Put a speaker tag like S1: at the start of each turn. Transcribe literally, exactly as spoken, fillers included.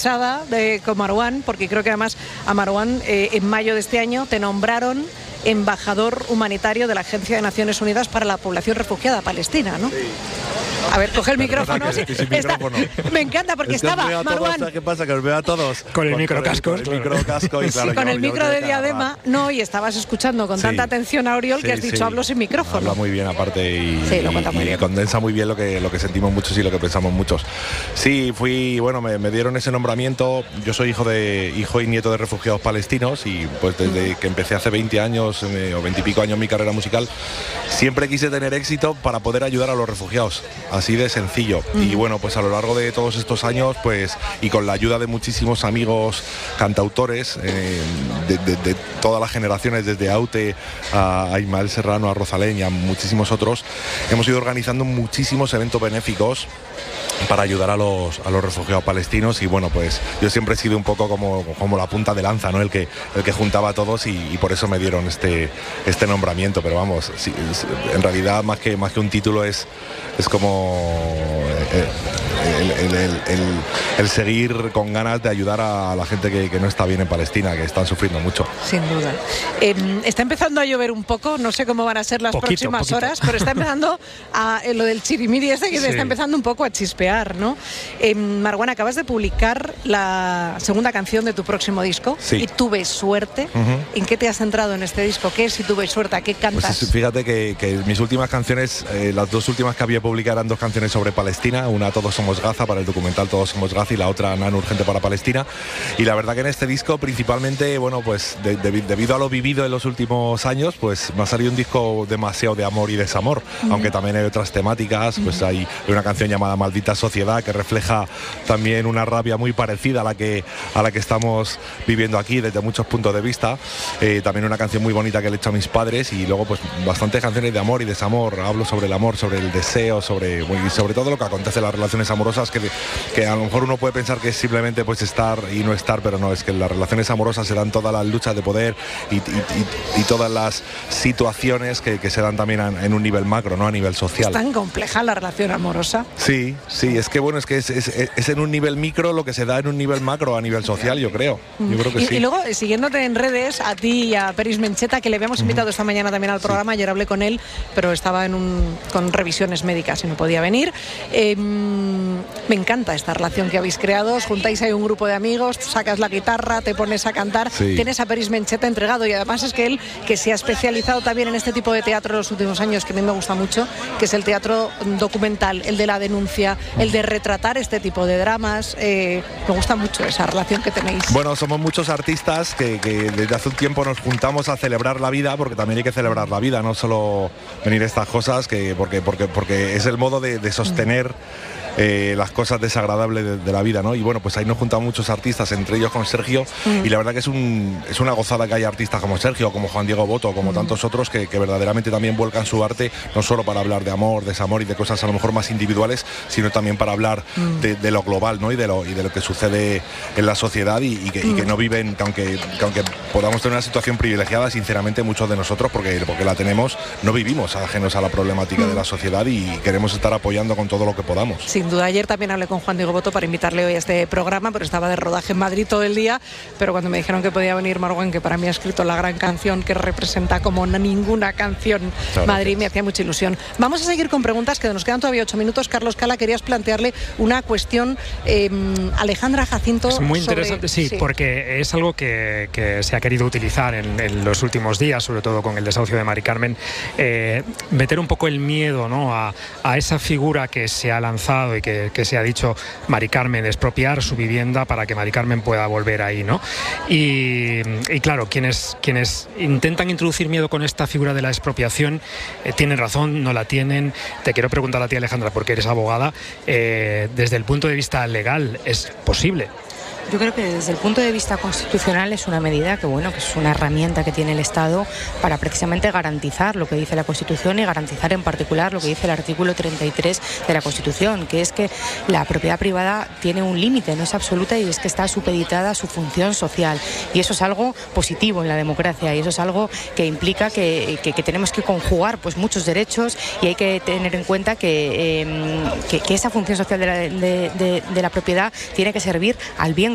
S1: interesada de, con Marwan, porque creo que además a Marwan eh, en mayo de este año te nombraron embajador humanitario de la Agencia de Naciones Unidas para la Población Refugiada Palestina, ¿no? Sí. A ver, coge el micrófono. Sí, está, me encanta porque estaba Marwan.
S2: ¿Qué pasa? Que os veo a todos
S3: con el microcasco.
S2: Con el microcasco y claro,
S1: sí, con
S2: yo,
S1: el micro
S2: yo
S1: de diadema, no, y estabas escuchando con
S2: sí,
S1: tanta atención a Oriol, sí, que has dicho, sí, hablo sin micrófono.
S2: Habla muy bien aparte y,
S1: sí, lo cuenta muy
S2: y
S1: bien.
S2: condensa muy bien lo que, lo que sentimos muchos y lo que pensamos muchos. Sí, fui, bueno, me, me dieron ese nombramiento. Yo soy hijo de hijo y nieto de refugiados palestinos y pues desde mm. que empecé hace veinte años eh, o veinte y pico años mi carrera musical, siempre quise tener éxito para poder ayudar a los refugiados, así de sencillo. Mm. Y bueno, pues a lo largo de todos estos años, pues y con la ayuda de muchísimos amigos cantautores eh, de, de, de todas las generaciones, desde Aute a, a Ismael Serrano, a Rosalén y a muchísimos otros, hemos ido organizando muchísimos eventos benéficos para ayudar a los, a los refugiados palestinos y bueno, pues yo siempre he sido un poco como, como la punta de lanza, ¿no? El que, el que juntaba a todos y, y por eso me dieron este, este nombramiento, pero vamos, sí, en realidad más que, más que un título es, es como el, el, el, el, el seguir con ganas de ayudar a la gente que, que no está bien en Palestina, que están sufriendo mucho.
S1: Sin duda. Eh, está empezando a llover un poco, no sé cómo van a ser las poquito, próximas poquito. horas, pero está empezando a eh, lo del chirimiri este que sí. se está empezando un poco a chispear, ¿no? Eh, Marwan, acabas de publicar la segunda canción de tu próximo disco,
S2: sí.
S1: y Tuve Suerte. Uh-huh. ¿En qué te has centrado en este disco? ¿Qué es y Tuve Suerte? ¿A qué cantas?
S2: Pues fíjate que, que mis últimas canciones, eh, las dos últimas que había publicado eran dos canciones sobre Palestina, una Todos Somos Gaza para el documental Todos Somos Gaza y la otra Nano Urgente para Palestina, y la verdad que en este disco principalmente, bueno, pues de, de, debido a lo vivido en los últimos años, pues me ha salido un disco demasiado de amor y desamor, uh-huh. aunque también hay otras temáticas, pues uh-huh. hay una canción llamada Maldita Sociedad que refleja también una rabia muy parecida a la que, a la que estamos viviendo aquí desde muchos puntos de vista, eh, también una canción muy bonita que le he hecho a mis padres y luego pues bastantes canciones de amor y desamor, hablo sobre el amor, sobre el deseo, sobre, y sobre todo lo que acontece en las relaciones amorosas, que, que a lo mejor uno puede pensar que es simplemente pues estar y no estar, pero no, es que en las relaciones amorosas se dan todas las luchas de poder y, y, y, y todas las situaciones que, que se dan también en, en un nivel macro, ¿no? A nivel social.
S1: ¿Es tan compleja la relación amorosa?
S2: Sí, sí, es que bueno, es que es, es, es en un nivel micro lo que se da en un nivel macro a nivel social, yo creo. Yo creo que
S1: y,
S2: sí.
S1: Y luego, siguiéndote en redes, a ti y a Peris Mencheta, que le habíamos invitado uh-huh. esta mañana también al programa, sí. ayer hablé con él, pero estaba en un, con revisiones médicas y no podía venir. Eh, me encanta esta relación que habéis creado, os juntáis ahí un grupo de amigos, sacas la guitarra, te pones a cantar, sí. tienes a Peris Mencheta entregado y además es que él, que se ha especializado también en este tipo de teatro en los últimos años, que a mí me gusta mucho, que es el teatro documental, el de la denuncia, el de retratar este tipo de dramas. Eh, me gusta mucho esa relación que tenéis.
S2: Bueno, somos muchos artistas que, que desde hace un tiempo nos juntamos a celebrar la vida, porque también hay que celebrar la vida, no solo venir estas cosas, que porque, porque, porque es el modo de, de sostener Eh, las cosas desagradables de, de la vida, ¿no? Y bueno, pues ahí nos juntamos muchos artistas, entre ellos con Sergio, mm. y la verdad que es, un, es una gozada que haya artistas como Sergio, como Juan Diego Boto, como mm. tantos otros que, que verdaderamente también vuelcan su arte, no solo para hablar de amor, desamor y de cosas a lo mejor más individuales, sino también para hablar mm. de, de lo global, ¿no? Y de lo, y de lo que sucede en la sociedad y, y, que, mm. y que no viven, que aunque, que aunque podamos tener una situación privilegiada, sinceramente muchos de nosotros, porque, porque la tenemos, no vivimos ajenos a la problemática mm. de la sociedad y queremos estar apoyando con todo lo que podamos.
S1: Sin duda, ayer también hablé con Juan Diego Boto para invitarle hoy a este programa, pero estaba de rodaje en Madrid todo el día, pero cuando me dijeron que podía venir Marwan, que para mí ha escrito la gran canción que representa como ninguna canción claro, Madrid, me hacía mucha ilusión. Vamos a seguir con preguntas, que nos quedan todavía ocho minutos. Carlos Cala, querías plantearle una cuestión eh, Alejandra Jacinto.
S3: Es muy
S1: sobre...
S3: interesante, sí, sí, porque es algo que, que se ha querido utilizar en, en los últimos días, sobre todo con el desahucio de Mari Carmen, eh, meter un poco el miedo, ¿no?, a, a esa figura que se ha lanzado y que que se ha dicho Mari Carmen, expropiar su vivienda para que Mari Carmen pueda volver ahí, ¿no? Y, y claro, quienes, quienes intentan introducir miedo con esta figura de la expropiación eh, tienen razón, no la tienen. Te quiero preguntar a ti, Alejandra, porque eres abogada, eh, desde el punto de vista legal, ¿es posible?
S4: Yo creo que desde el punto de vista constitucional es una medida que, bueno, que es una herramienta que tiene el Estado para precisamente garantizar lo que dice la Constitución y garantizar en particular lo que dice el artículo treinta y tres de la Constitución, que es que la propiedad privada tiene un límite, no es absoluta, y es que está supeditada a su función social. Y eso es algo positivo en la democracia y eso es algo que implica que, que, que tenemos que conjugar pues muchos derechos y hay que tener en cuenta que, eh, que, que esa función social de la, de, de, de la propiedad tiene que servir al bien